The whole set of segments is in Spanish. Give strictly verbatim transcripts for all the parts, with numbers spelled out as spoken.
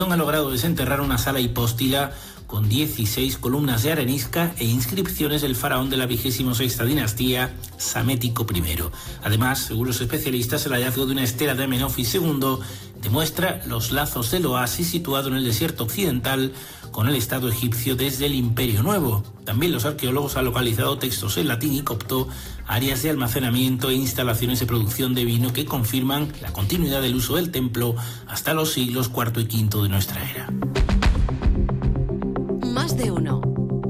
ha logrado desenterrar una sala hipóstila con dieciséis columnas de arenisca e inscripciones del faraón de la vigésima sexta dinastía, Psamético primero. Además, según los especialistas, el hallazgo de una estela de Amenofis segundo demuestra los lazos del oasis situado en el desierto occidental con el Estado egipcio desde el Imperio Nuevo. También los arqueólogos han localizado textos en latín y copto, áreas de almacenamiento e instalaciones de producción de vino que confirman la continuidad del uso del templo hasta los siglos cuarto y quinto de nuestra era. Más de uno.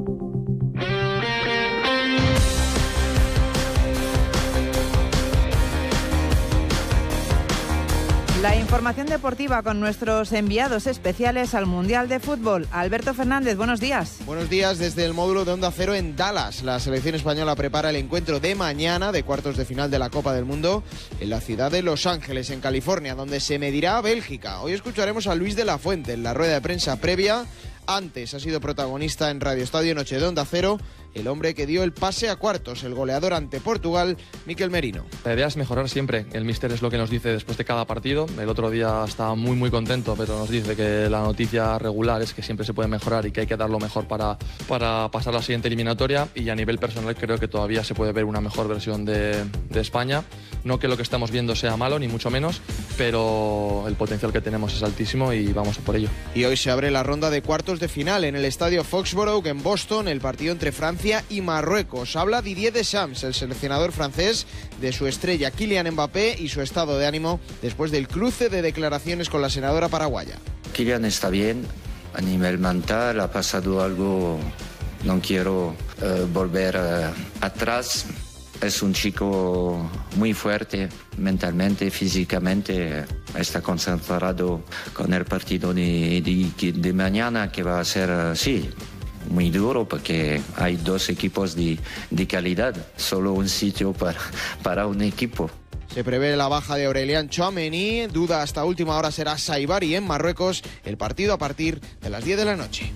La información deportiva con nuestros enviados especiales al Mundial de Fútbol. Alberto Fernández, buenos días. Buenos días desde el módulo de Onda Cero en Dallas. La selección española prepara el encuentro de mañana de cuartos de final de la Copa del Mundo en la ciudad de Los Ángeles, en California, donde se medirá a Bélgica. Hoy escucharemos a Luis de la Fuente en la rueda de prensa previa. Antes ha sido protagonista en Radio Estadio Noche de Onda Cero el hombre que dio el pase a cuartos, el goleador ante Portugal, Mikel Merino. La idea es mejorar siempre. El míster es lo que nos dice después de cada partido. El otro día estaba muy muy contento, pero nos dice que la noticia regular es que siempre se puede mejorar y que hay que dar lo mejor para, para pasar la siguiente eliminatoria. Y a nivel personal creo que todavía se puede ver una mejor versión de, de España. No que lo que estamos viendo sea malo, ni mucho menos, pero el potencial que tenemos es altísimo y vamos a por ello. Y hoy se abre la ronda de cuartos de final en el estadio Foxborough en Boston, el partido entre Francia y Marruecos. Habla Didier Deschamps, el seleccionador francés, de su estrella Kylian Mbappé y su estado de ánimo después del cruce de declaraciones con la senadora paraguaya. Kylian está bien a nivel mental, ha pasado algo, no quiero uh, volver uh, atrás. Es un chico muy fuerte mentalmente, físicamente. Está concentrado con el partido de, de, de mañana, que va a ser, uh, sí, muy duro, porque hay dos equipos de, de calidad, solo un sitio para, para un equipo. Se prevé la baja de Aurelian Tchouaméni, duda hasta última hora será Saibari en Marruecos, el partido a partir de las diez de la noche.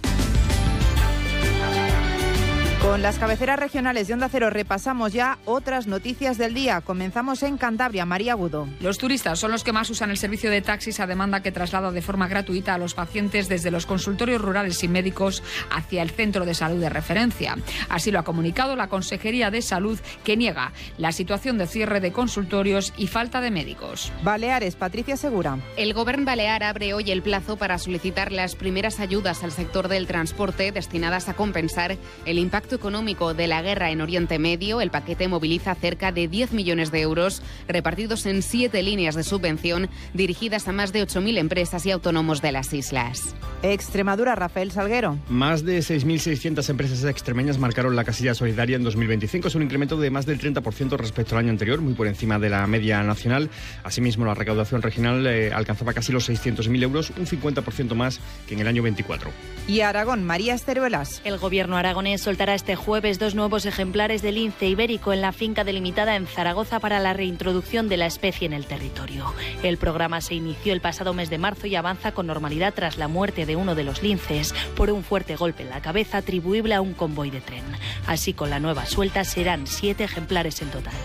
Con las cabeceras regionales de Onda Cero repasamos ya otras noticias del día. Comenzamos en Cantabria. María Agudo. Los turistas son los que más usan el servicio de taxis a demanda que traslada de forma gratuita a los pacientes desde los consultorios rurales y médicos hacia el centro de salud de referencia. Así lo ha comunicado la Consejería de Salud, que niega la situación de cierre de consultorios y falta de médicos. Baleares, Patricia Segura. El Gobierno balear abre hoy el plazo para solicitar las primeras ayudas al sector del transporte destinadas a compensar el impacto económico de la guerra en Oriente Medio. El paquete moviliza cerca de diez millones de euros repartidos en siete líneas de subvención dirigidas a más de ocho mil empresas y autónomos de las islas. Extremadura, Rafael Salguero. Más de seis mil seiscientas empresas extremeñas marcaron la casilla solidaria en dos mil veinticinco. Es un incremento de más del treinta por ciento respecto al año anterior, muy por encima de la media nacional. Asimismo, la recaudación regional eh, alcanzaba casi los seiscientos mil euros, un cincuenta por ciento más que en el año veinticuatro. Y Aragón, María Esteruelas. El gobierno aragonés soltará este jueves dos nuevos ejemplares del lince ibérico en la finca delimitada en Zaragoza para la reintroducción de la especie en el territorio. El programa se inició el pasado mes de marzo y avanza con normalidad tras la muerte de uno de los linces por un fuerte golpe en la cabeza atribuible a un convoy de tren. Así, con la nueva suelta serán siete ejemplares en total.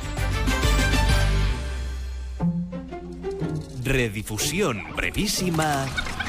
Redifusión brevísima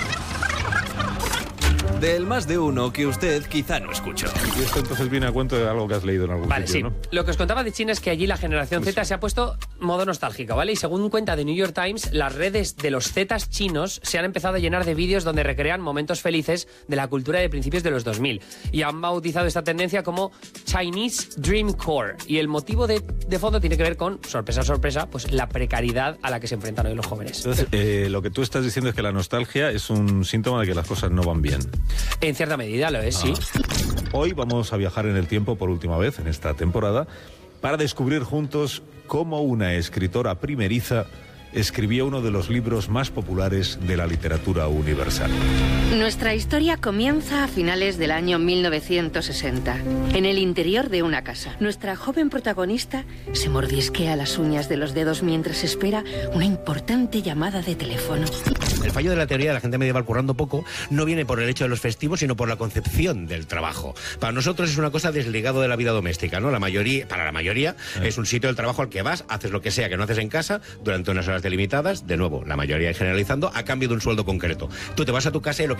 del Más de Uno que usted quizá no escuchó. Y esto entonces viene a cuento de algo que has leído en algún vale, sitio, sí. ¿no? Lo que os contaba de China es que allí la generación Pues Z sí. se ha puesto modo nostálgica, ¿vale? Y según cuenta de New York Times, las redes de los Zetas chinos se han empezado a llenar de vídeos donde recrean momentos felices de la cultura de principios de los dos mil. Y han bautizado esta tendencia como Chinese Dream Core. Y el motivo de, de fondo tiene que ver con, sorpresa, sorpresa, pues la precariedad a la que se enfrentan hoy los jóvenes. Entonces, eh, lo que tú estás diciendo es que la nostalgia es un síntoma de que las cosas no van bien. En cierta medida lo es, sí. Hoy vamos a viajar en el tiempo por última vez en esta temporada para descubrir juntos cómo una escritora primeriza escribió uno de los libros más populares de la literatura universal. Nuestra historia comienza a finales del año mil novecientos sesenta, en el interior de una casa. Nuestra joven protagonista se mordisquea las uñas de los dedos mientras espera una importante llamada de teléfono. El fallo de la teoría de la gente medieval currando poco no viene por el hecho de los festivos, sino por la concepción del trabajo. Para nosotros es una cosa desligado de la vida doméstica, ¿no? La mayoría, para la mayoría, eh. es un sitio del trabajo al que vas, haces lo que sea que no haces en casa durante unas horas delimitadas, de nuevo, la mayoría generalizando, a cambio de un sueldo concreto. Tú te vas a tu casa y lo que